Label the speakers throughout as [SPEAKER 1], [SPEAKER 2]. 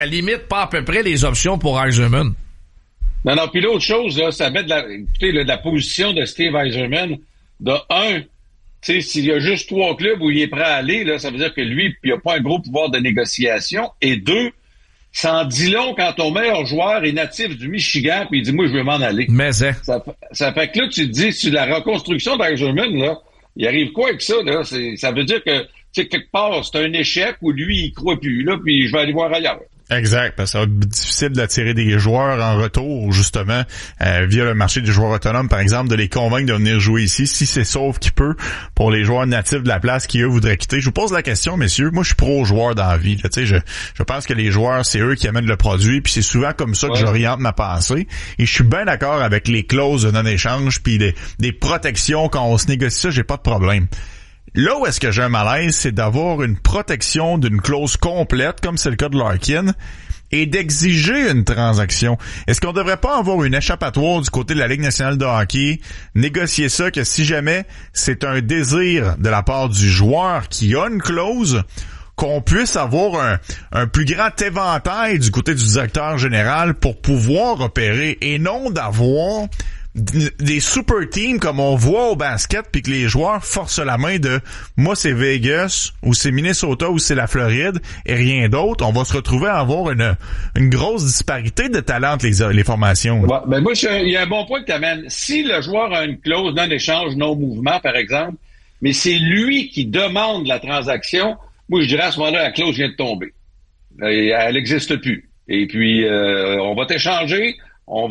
[SPEAKER 1] à la limite, pas à peu près les options pour Yzerman.
[SPEAKER 2] Non, puis l'autre chose, là, ça met de la position de Steve Yzerman. De un, tu sais, s'il y a juste 3 clubs où il est prêt à aller, là, ça veut dire que lui, il n'a pas un gros pouvoir de négociation. Et 2, ça en dit long quand ton meilleur joueur est natif du Michigan, puis il dit, moi, je veux m'en aller.
[SPEAKER 1] Mais ça
[SPEAKER 2] fait que là, tu te dis, sur la reconstruction d'Yzerman, là, il arrive quoi avec ça, là? Ça veut dire que, tu sais, quelque part, c'est un échec où lui, il croit plus, là, puis je vais aller voir ailleurs.
[SPEAKER 3] Exact, parce que ça va être difficile d'attirer des joueurs en retour, justement, via le marché des joueurs autonomes, par exemple, de les convaincre de venir jouer ici, si c'est sauf qu'il peut, pour les joueurs natifs de la place qui, eux, voudraient quitter. Je vous pose la question, messieurs, moi, je suis pro-joueur dans la vie, tu sais, je pense que les joueurs, c'est eux qui amènent le produit, puis c'est souvent comme ça que j'oriente ma pensée, et je suis bien d'accord avec les clauses de non-échange, puis des protections quand on se négocie ça, j'ai pas de problème. Là où est-ce que j'ai un malaise, c'est d'avoir une protection d'une clause complète, comme c'est le cas de Larkin, et d'exiger une transaction. Est-ce qu'on devrait pas avoir une échappatoire du côté de la Ligue nationale de hockey, négocier ça, que si jamais c'est un désir de la part du joueur qui a une clause, qu'on puisse avoir un plus grand éventail du côté du directeur général pour pouvoir opérer, et non d'avoir des super teams comme on voit au basket, puis que les joueurs forcent la main de moi c'est Vegas ou c'est Minnesota ou c'est la Floride et rien d'autre. On va se retrouver à avoir une grosse disparité de talent entre les formations.
[SPEAKER 2] Ouais, ben moi il y a un bon point que tu amènes. Si le joueur a une clause non-échange, non-mouvement par exemple, mais c'est lui qui demande la transaction, moi je dirais à ce moment-là la clause vient de tomber. Elle n'existe plus. Et puis on va t'échanger. On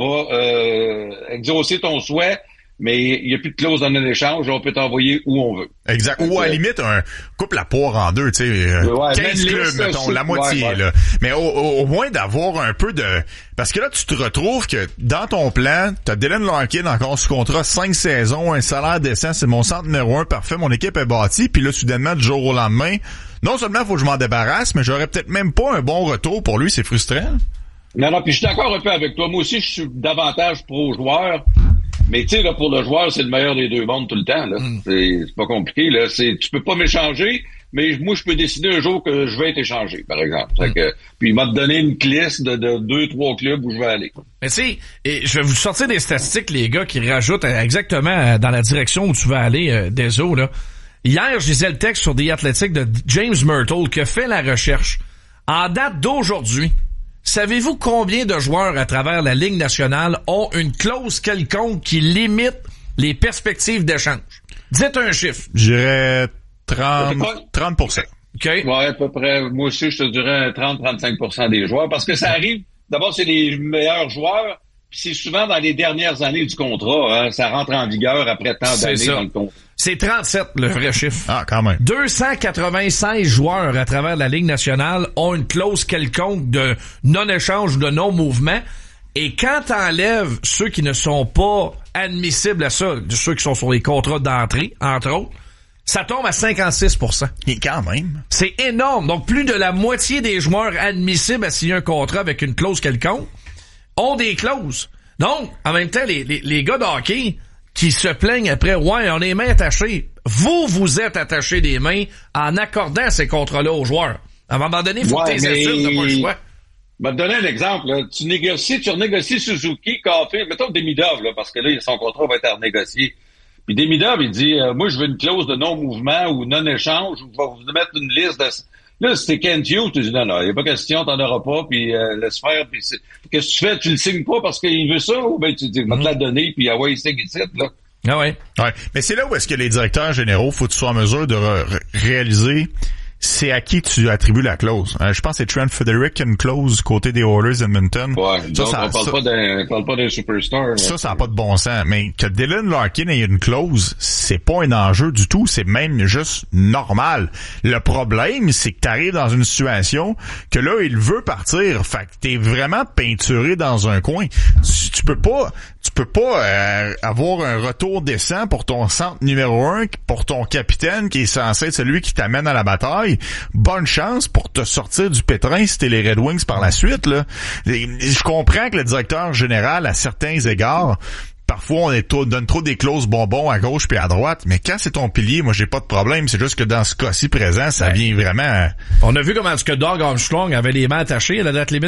[SPEAKER 2] va exaucer ton souhait, mais il n'y a plus de clause dans l'échange, on peut t'envoyer où on veut.
[SPEAKER 3] Exact. Ou à la limite, coupe la poire en deux, tu sais, 15 clubs, mettons, la moitié, là. Mais au moins d'avoir un peu de... Parce que là, tu te retrouves que dans ton plan, t'as Dylan Larkin encore sous contrat 5 saisons, un salaire décent, c'est mon centre numéro 1, parfait, mon équipe est bâtie, puis là, soudainement, du jour au lendemain, non seulement faut que je m'en débarrasse, mais j'aurais peut-être même pas un bon retour pour lui, c'est frustrant.
[SPEAKER 2] Non, puis je suis d'accord un peu avec toi. Moi aussi, je suis davantage pro-joueur. Mais tu sais, là, pour le joueur, c'est le meilleur des deux mondes tout le temps, là. C'est pas compliqué, là. Tu peux pas m'échanger, mais moi, je peux décider un jour que je vais être échangé, par exemple. Puis il m'a donné une liste de 2-3 clubs où je vais aller.
[SPEAKER 1] Mais tu sais, je vais vous sortir des statistiques, les gars, qui rajoutent exactement dans la direction où tu vas aller, Deso, là. Hier, je lisais le texte sur The Athletic de James Myrtle qui a fait la recherche. En date d'aujourd'hui, savez-vous combien de joueurs à travers la Ligue nationale ont une clause quelconque qui limite les perspectives d'échange? Dites un chiffre.
[SPEAKER 3] Je dirais 30%.
[SPEAKER 2] OK. Ouais, à peu près. Moi aussi, je te dirais 30-35% des joueurs. Parce que ça arrive, d'abord, c'est les meilleurs joueurs, puis c'est souvent dans les dernières années du contrat. Hein, ça rentre en vigueur après tant d'années dans le contrat.
[SPEAKER 1] C'est 37, le vrai chiffre.
[SPEAKER 3] Ah, quand même.
[SPEAKER 1] 296 joueurs à travers la Ligue nationale ont une clause quelconque de non-échange ou de non-mouvement. Et quand t'enlèves ceux qui ne sont pas admissibles à ça, ceux qui sont sur les contrats d'entrée, entre autres, ça tombe à 56%.
[SPEAKER 3] Et quand même.
[SPEAKER 1] C'est énorme. Donc, plus de la moitié des joueurs admissibles à signer un contrat avec une clause quelconque ont des clauses. Donc, en même temps, les gars de hockey qui se plaignent après, ouais, on a les mains attachées. Vous êtes attachés des mains en accordant ces contrats-là aux joueurs. À un moment donné, il faut que tes assumes, t'as pas le choix.
[SPEAKER 2] Je vais te donner un exemple. Là. Tu renégocies Suzuki, Caulfield, mettons Demidov, là, parce que là, son contrat va être renégocié. Puis Demidov, il dit, moi, je veux une clause de non-mouvement ou non-échange, ou je vais vous mettre une liste de... Là, c'était Kent Hughes, tu dis, non, il n'y a pas question, t'en auras pas, puis laisse faire, puis qu'est-ce que tu fais? Tu le signes pas parce qu'il veut ça, ou ben tu dis, va te la donner, puis il signe ici, là.
[SPEAKER 1] Ah ouais.
[SPEAKER 3] Ouais. Mais c'est là où est-ce que les directeurs généraux, faut que tu sois en mesure de réaliser c'est à qui tu attribues la clause. Je pense que c'est Trent Frederick qui a une clause côté des Oilers Edmonton.
[SPEAKER 2] Ouais, donc on parle pas d'un superstar.
[SPEAKER 3] Ça n'a pas de bon sens. Mais que Dylan Larkin ait une clause, c'est pas un enjeu du tout. C'est même juste normal. Le problème, c'est que t'arrives dans une situation que là, il veut partir. Fait que t'es vraiment peinturé dans un coin. Tu peux pas avoir un retour décent pour ton centre numéro 1, pour ton capitaine qui est censé être celui qui t'amène à la bataille. Bonne chance pour te sortir du pétrin si t'es les Red Wings par la suite, là. Je comprends que le directeur général, à certains égards, parfois on donne trop des clauses bonbons à gauche puis à droite, mais quand c'est ton pilier, moi j'ai pas de problème. C'est juste que dans ce cas-ci présent, ça vient vraiment...
[SPEAKER 1] On a vu comment est-ce que Doug Armstrong avait les mains attachées à la date limite